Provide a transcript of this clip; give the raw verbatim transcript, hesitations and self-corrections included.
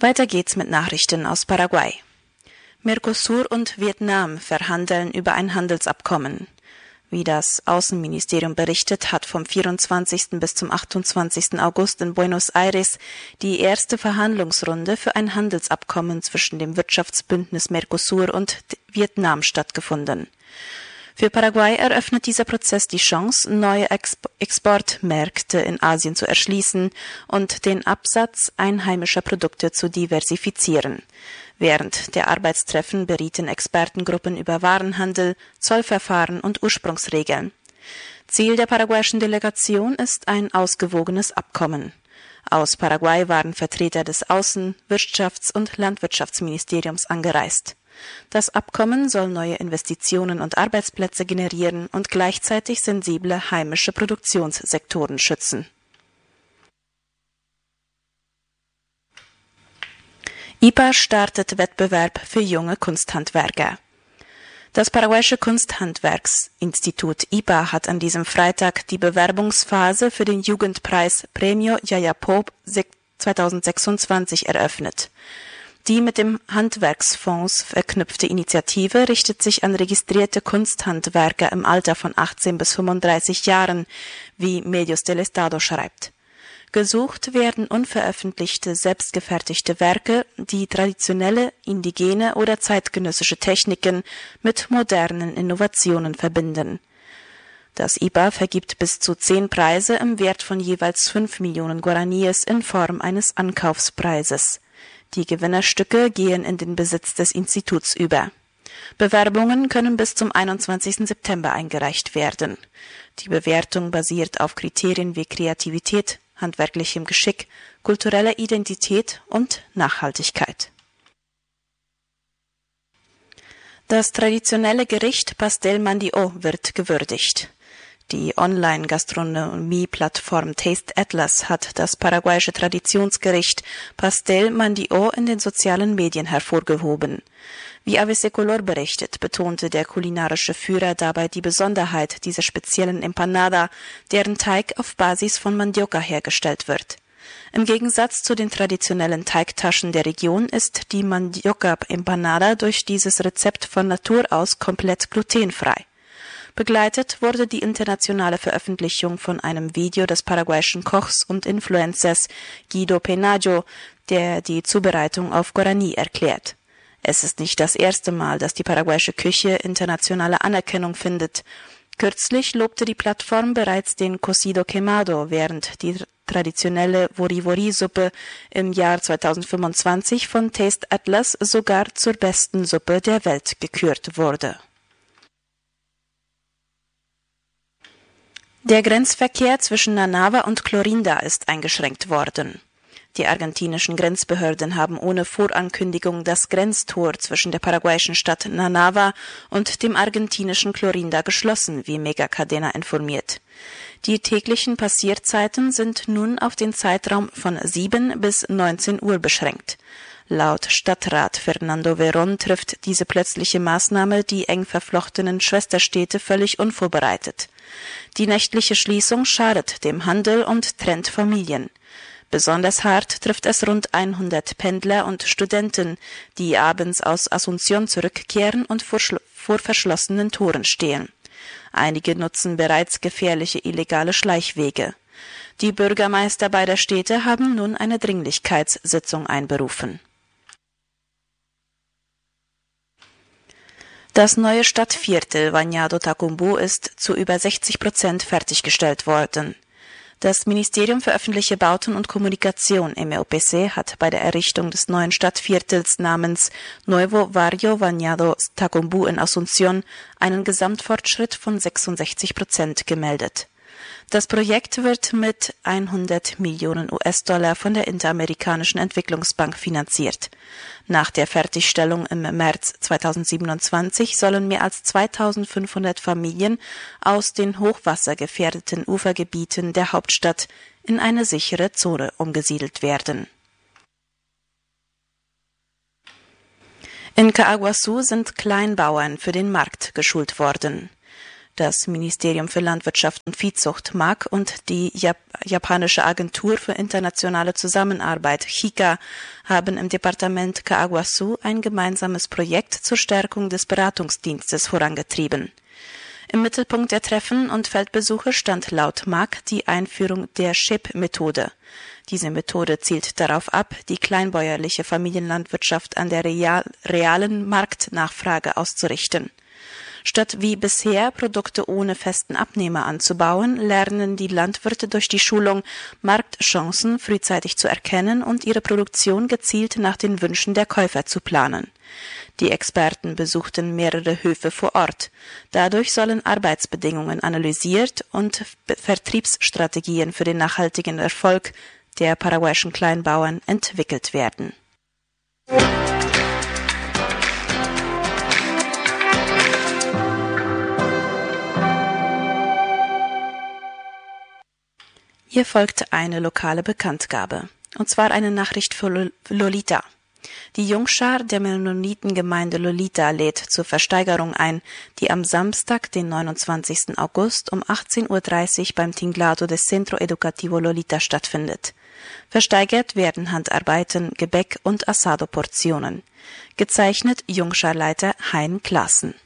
Weiter geht's mit Nachrichten aus Paraguay. Mercosur und Vietnam verhandeln über ein Handelsabkommen. Wie das Außenministerium berichtet, hat vom vierundzwanzigsten bis zum achtundzwanzigsten August in Buenos Aires die erste Verhandlungsrunde für ein Handelsabkommen zwischen dem Wirtschaftsbündnis Mercosur und Vietnam stattgefunden. Für Paraguay eröffnet dieser Prozess die Chance, neue Exp- Exportmärkte in Asien zu erschließen und den Absatz einheimischer Produkte zu diversifizieren. Während der Arbeitstreffen berieten Expertengruppen über Warenhandel, Zollverfahren und Ursprungsregeln. Ziel der paraguayischen Delegation ist ein ausgewogenes Abkommen. Aus Paraguay waren Vertreter des Außen-, Wirtschafts- und Landwirtschaftsministeriums angereist. Das Abkommen soll neue Investitionen und Arbeitsplätze generieren und gleichzeitig sensible heimische Produktionssektoren schützen. I P A startet Wettbewerb für junge Kunsthandwerker. Das paraguayische Kunsthandwerksinstitut I P A hat an diesem Freitag die Bewerbungsphase für den Jugendpreis Premio Yayapop zweitausendsechsundzwanzig eröffnet. Die mit dem Handwerksfonds verknüpfte Initiative richtet sich an registrierte Kunsthandwerker im Alter von achtzehn bis fünfunddreißig Jahren, wie Medios del Estado schreibt. Gesucht werden unveröffentlichte, selbstgefertigte Werke, die traditionelle, indigene oder zeitgenössische Techniken mit modernen Innovationen verbinden. Das I P A vergibt bis zu zehn Preise im Wert von jeweils fünf Millionen Guaraníes in Form eines Ankaufspreises. Die Gewinnerstücke gehen in den Besitz des Instituts über. Bewerbungen können bis zum einundzwanzigsten September eingereicht werden. Die Bewertung basiert auf Kriterien wie Kreativität, handwerklichem Geschick, kultureller Identität und Nachhaltigkeit. Das traditionelle Gericht Pastel Mandio wird gewürdigt. Die Online-Gastronomie-Plattform Taste Atlas hat das paraguayische Traditionsgericht Pastel Mandio in den sozialen Medien hervorgehoben. Wie A B C Color berichtet, betonte der kulinarische Führer dabei die Besonderheit dieser speziellen Empanada, deren Teig auf Basis von Mandioca hergestellt wird. Im Gegensatz zu den traditionellen Teigtaschen der Region ist die Mandioca-Empanada durch dieses Rezept von Natur aus komplett glutenfrei. Begleitet wurde die internationale Veröffentlichung von einem Video des paraguayischen Kochs und Influencers Guido Penaggio, der die Zubereitung auf Guaraní erklärt. Es ist nicht das erste Mal, dass die paraguayische Küche internationale Anerkennung findet. Kürzlich lobte die Plattform bereits den Cocido Quemado, während die traditionelle Vori-Vori-Suppe im Jahr zweitausendfünfundzwanzig von Taste Atlas sogar zur besten Suppe der Welt gekürt wurde. Der Grenzverkehr zwischen Nanava und Clorinda ist eingeschränkt worden. Die argentinischen Grenzbehörden haben ohne Vorankündigung das Grenztor zwischen der paraguayischen Stadt Nanava und dem argentinischen Clorinda geschlossen, wie Megacadena informiert. Die täglichen Passierzeiten sind nun auf den Zeitraum von sieben bis neunzehn Uhr beschränkt. Laut Stadtrat Fernando Verón trifft diese plötzliche Maßnahme die eng verflochtenen Schwesterstädte völlig unvorbereitet. Die nächtliche Schließung schadet dem Handel und trennt Familien. Besonders hart trifft es rund hundert Pendler und Studenten, die abends aus Asunción zurückkehren und vor, vor verschlossenen Toren stehen. Einige nutzen bereits gefährliche illegale Schleichwege. Die Bürgermeister beider Städte haben nun eine Dringlichkeitssitzung einberufen. Das neue Stadtviertel Bañado Tacumbú ist zu über sechzig Prozent fertiggestellt worden. Das Ministerium für öffentliche Bauten und Kommunikation M O P C hat bei der Errichtung des neuen Stadtviertels namens Nuevo Barrio Bañado Tacumbú in Asunción einen Gesamtfortschritt von sechsundsechzig Prozent gemeldet. Das Projekt wird mit hundert Millionen U S-Dollar von der Interamerikanischen Entwicklungsbank finanziert. Nach der Fertigstellung im März zweitausendsiebenundzwanzig sollen mehr als zweitausendfünfhundert Familien aus den hochwassergefährdeten Ufergebieten der Hauptstadt in eine sichere Zone umgesiedelt werden. In Caaguazú sind Kleinbauern für den Markt geschult worden. Das Ministerium für Landwirtschaft und Viehzucht M A G und die Jap- japanische Agentur für internationale Zusammenarbeit J I C A haben im Departement Kawasu ein gemeinsames Projekt zur Stärkung des Beratungsdienstes vorangetrieben. Im Mittelpunkt der Treffen und Feldbesuche stand laut M A G die Einführung der S H I P-Methode. Diese Methode zielt darauf ab, die kleinbäuerliche Familienlandwirtschaft an der real, realen Marktnachfrage auszurichten. Statt wie bisher Produkte ohne festen Abnehmer anzubauen, lernen die Landwirte durch die Schulung, Marktchancen frühzeitig zu erkennen und ihre Produktion gezielt nach den Wünschen der Käufer zu planen. Die Experten besuchten mehrere Höfe vor Ort. Dadurch sollen Arbeitsbedingungen analysiert und Vertriebsstrategien für den nachhaltigen Erfolg der paraguayischen Kleinbauern entwickelt werden. Hier folgte eine lokale Bekanntgabe, und zwar eine Nachricht für Lolita. Die Jungschar der Mennonitengemeinde Lolita lädt zur Versteigerung ein, die am Samstag, den neunundzwanzigsten August um achtzehn Uhr dreißig beim Tinglado des Centro Educativo Lolita stattfindet. Versteigert werden Handarbeiten, Gebäck und Asado-Portionen. Gezeichnet Jungscharleiter Hein Klaassen.